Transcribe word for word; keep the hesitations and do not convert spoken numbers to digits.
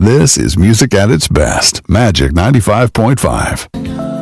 This is music at its best. Magic ninety-five point five.